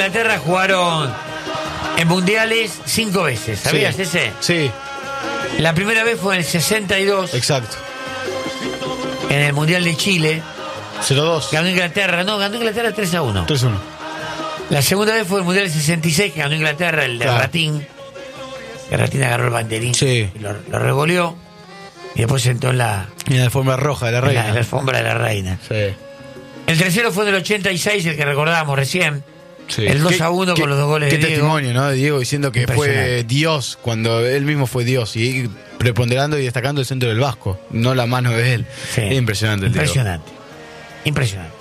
Inglaterra jugaron en mundiales 5 veces. ¿Sabías ese? Sí. La primera vez fue en el 62. Exacto. En el Mundial de Chile. 0-2. Ganó Inglaterra. No, ganó Inglaterra 3-1. 3-1. La segunda vez fue el Mundial del 66, que ganó Inglaterra, el de Ratín. Que Ratín agarró el banderín y lo revoleó. Y después sentó en la alfombra roja de la reina. En la alfombra de la reina. Sí. El tercero fue en el 86, el que recordábamos recién. Sí. El 2-1 con los 2 goles de Diego. Qué testimonio, ¿no? De Diego diciendo que fue Dios, cuando él mismo fue Dios. Y preponderando y destacando el centro del Vasco, no la mano de él. Sí. Es impresionante. Impresionante.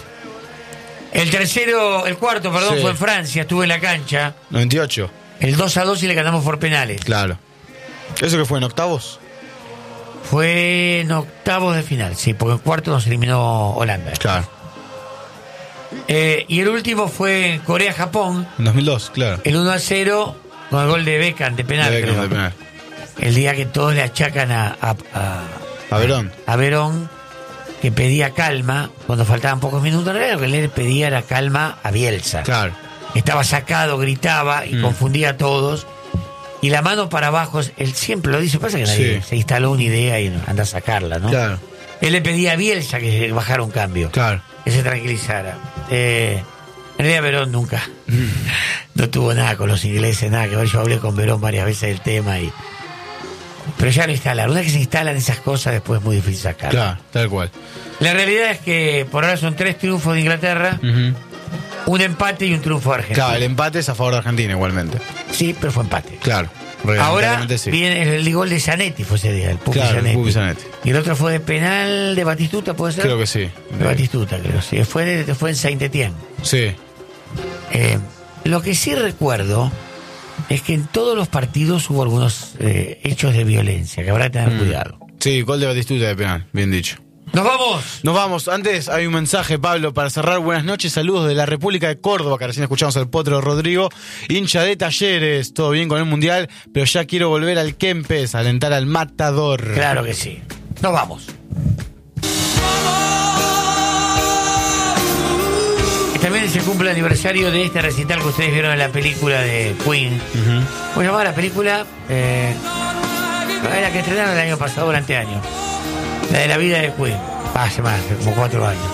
El cuarto, fue en Francia, estuve en la cancha. 98. El 2-2 y le ganamos por penales. Claro. ¿Eso que fue en octavos? Fue en octavos de final, sí, porque en cuarto nos eliminó Holanda. Claro. Y el último fue en Corea-Japón. En 2002, claro. El 1-0 con el gol de Beckham de penal. De penal. El día que todos le achacan a Verón. A Verón, que pedía calma cuando faltaban pocos minutos. En realidad lo que le pedía era calma a Bielsa. Claro. Estaba sacado, gritaba y confundía a todos. Y la mano para abajo, él siempre lo dice, pasa que nadie se instaló una idea y anda a sacarla, ¿no? Claro. Él le pedía a Bielsa que bajara un cambio. Claro. Que se tranquilizara. En realidad Verón nunca no tuvo nada con los ingleses, nada que ver. Yo hablé con Verón varias veces del tema pero ya lo instalaron. Una vez que se instalan esas cosas, después es muy difícil sacarlas. Claro, tal cual. La realidad es que por ahora son 3 triunfos de Inglaterra, un empate y un triunfo de Argentina. Claro, el empate es a favor de Argentina igualmente. Sí, pero fue empate. Claro. Ahora viene el gol de Zanetti, fue ese día, el Pupi Zanetti. Y el otro fue de penal de Batistuta, ¿puede ser? Creo que sí. De Batistuta, creo, sí. Fue en Saint-Étienne. Sí. Lo que sí recuerdo es que en todos los partidos hubo algunos hechos de violencia, que habrá que tener cuidado. Sí, gol de Batistuta de penal, bien dicho. ¡Nos vamos! Nos vamos. Antes hay un mensaje, Pablo, para cerrar. Buenas noches, saludos de la República de Córdoba, que recién escuchamos al Potro Rodrigo, hincha de Talleres, todo bien con el Mundial, pero ya quiero volver al Kempes, alentar al Matador. Claro que sí. Nos vamos. También se cumple el aniversario de este recital que ustedes vieron en la película de Queen. ¿Cómo se llamaba la película? La que estrenaron el año pasado, el anteaño. La de la vida de Queen. Hace más, como 4 años.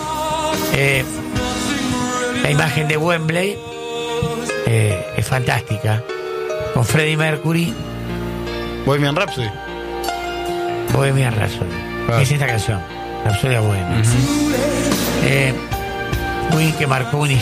La imagen de Wembley es fantástica. Con Freddie Mercury. Bohemian Rhapsody. Bohemian Rhapsody. Es esta canción. Rhapsody Bohemian. Queen, que marcó un